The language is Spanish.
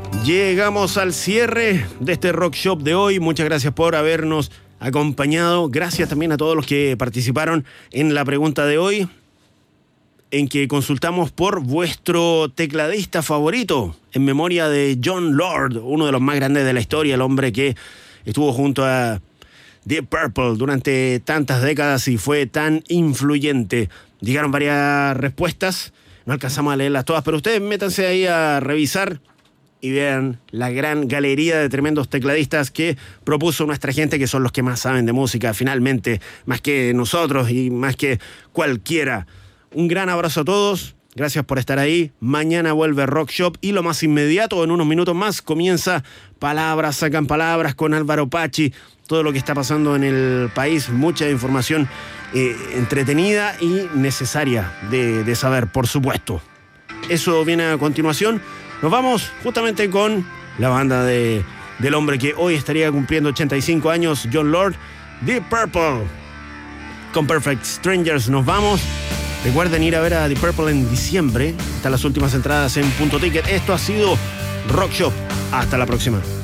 Llegamos al cierre de este Rock Shop de hoy. Muchas gracias por habernos acompañado. Gracias también a todos los que participaron en la pregunta de hoy, en que consultamos por vuestro tecladista favorito, en memoria de Jon Lord, uno de los más grandes de la historia, el hombre que estuvo junto a Deep Purple durante tantas décadas y fue tan influyente. Llegaron varias respuestas, no alcanzamos a leerlas todas, pero ustedes métanse ahí a revisar y vean la gran galería de tremendos tecladistas que propuso nuestra gente, que son los que más saben de música, finalmente, más que nosotros y más que cualquiera. Un gran abrazo a todos, gracias por estar ahí. Mañana vuelve Rock Shop y lo más inmediato, en unos minutos más, comienza Palabras Sacan Palabras con Álvaro Pachi. Todo lo que está pasando en el país, mucha información entretenida y necesaria de saber, por supuesto. Eso viene a continuación. Nos vamos justamente con la banda del hombre que hoy estaría cumpliendo 85 años, Jon Lord, Deep Purple. Con Perfect Strangers nos vamos. Recuerden ir a ver a Deep Purple en diciembre. Están las últimas entradas en Punto Ticket. Esto ha sido Rock Shop. Hasta la próxima.